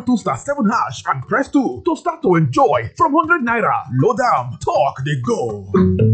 *7# and press 2 to start to enjoy from 100 naira. Load am, talk dey go.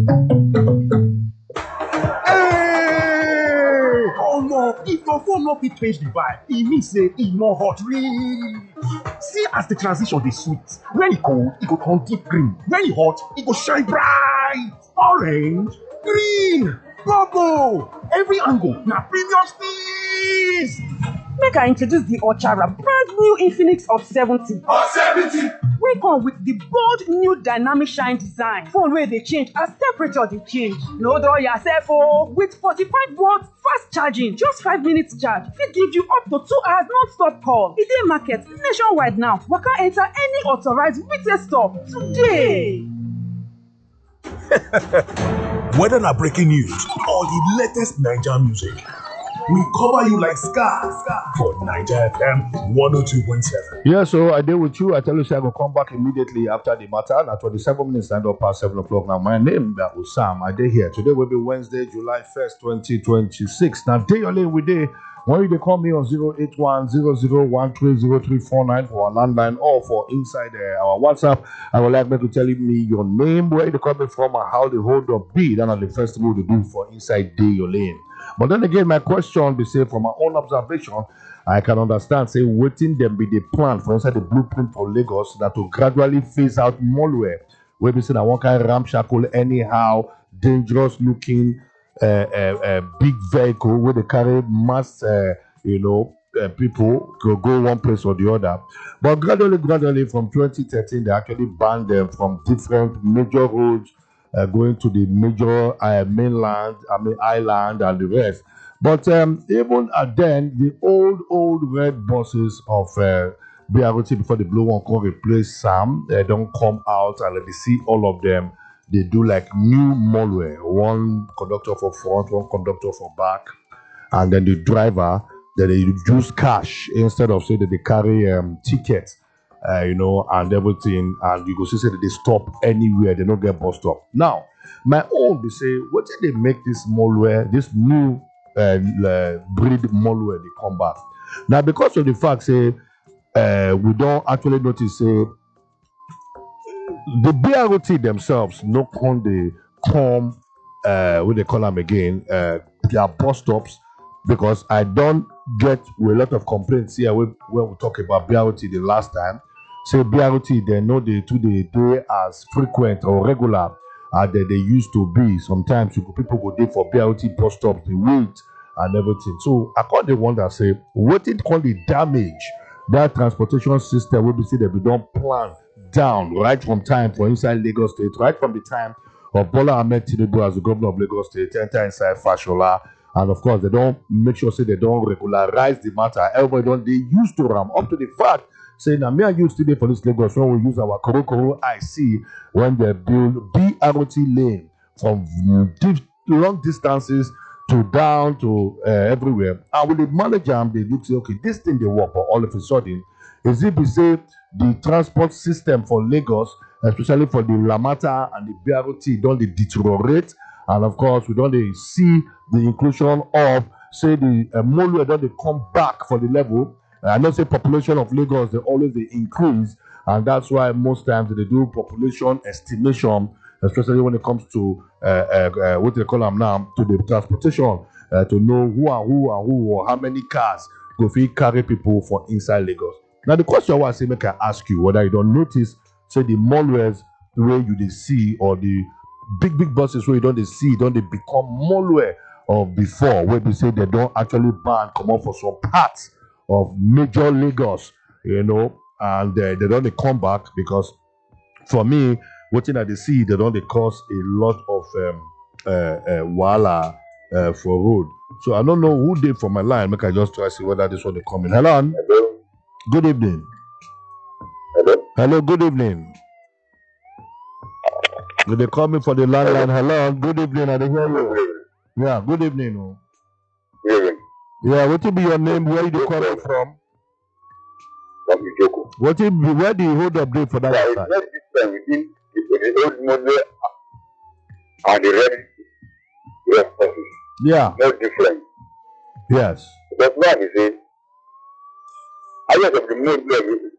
Hey! Omo, if your phone no fit change the vibe, e mean say e no hot reach. See as the transition dey sweet. When e cold, e go turn deep green. When e hot, e go shine bright. Orange, green, purple. Every angle na premium still. Make I introduce the Ochara brand new Infinix Hot 70. Hot 70. Wey come with the bold new dynamic shine design. Phone wey dey change as temperature dey change. No dull yourself o. With 45 watts fast charging, just 5 minutes charge fit give you up to 2 hours non-stop call. E dey market nationwide now. Waka enter any authorized retail store today. Whether na breaking news or the latest Naija music, we cover you like Scar for Naija FM 102.7. Yeah, so I deal with you. I tell you, say I will come back immediately after the matter. Now, 27 minutes and up past 7 o'clock. Now, my name is Usam. I dey here. Today will be Wednesday, July 1st, 2026. Now, day only we day. When you call me on 08100130349 for our landline or for inside our WhatsApp, I would like me to tell me your name, where you coming from, and how the hold up be. That's the first thing to do for inside day your lane. But then again, my question be say from my own observation, I can understand say waiting them be the plan for inside the blueprint for Lagos that to gradually phase out malware. Where we say that one kind of ramshackle anyhow dangerous looking big vehicle where they carry mass people go one place or the other. But gradually from 2013 they actually banned them from different major roads. Going to the major mainland, island, and the rest. But even then, the old red buses of BRT before the blue one can replace some. They don't come out and let me see all of them. They do like new malware. One conductor for front, one conductor for back, and then the driver. Then they use cash instead of say that they carry tickets. And everything, and you go see say that they stop anywhere, they don't get bus stop. Now, my own be say, what did they make this malware, this new breed malware, they come back? Now, because of the fact say we don't actually notice say the BRT themselves no come they come what they call them again, their bus stops, because I don't get a lot of complaints here when we talk about BRT the last time. Say BRT, they know they as frequent or regular as they used to be. Sometimes people go there for BRT bus stops, they wait and everything. So I can't wonder, say, what it call the damage that transportation system will be see that we don't plan down right from time for inside Lagos State, right from the time of Bola Ahmed Tinubu as the governor of Lagos State, enter inside Fashola. And of course, they don't make sure say they don't regularize the matter. Everybody don't they used to ram up to the fact saying that me and you today for this Lagos when we use our Korokoro IC when they build BRT lane from long distances to down to everywhere. And with the manager, they look say, okay, this thing they work, but all of a sudden, is it be say the transport system for Lagos, especially for the Lamata and the BRT, don't they deteriorate? And of course, we don't see the inclusion of, say, the malware don't they come back for the level. I know say population of Lagos, they always they increase. And that's why most times they do population estimation, especially when it comes to what they call them now, to the transportation, to know who, or how many cars go fit carry people for inside Lagos. Now, the question I want to say, make I ask you, whether you don't notice, say, the malwares where you they see, or the big buses where you don't they see, don't they become malware of before, where they say they don't actually ban come up for some parts of major Lagos, and they don't they come back, because for me, watching at the sea, they don't they cause a lot of wala for road. So I don't know who did for my line. Make I just try to see whether this one they come in. Hello. Good evening. Hello. Good evening. They call me for the landline. Hello. Good evening. I didn't hear you. Yeah. Good evening. Good evening. Yeah. What will be your name? Where you calling from? From Ijoko. What will be where do you hold up date for that? Yeah, it's not different within the old model and the red buses. Yeah. Not different. Yes. But now you say, I just have the model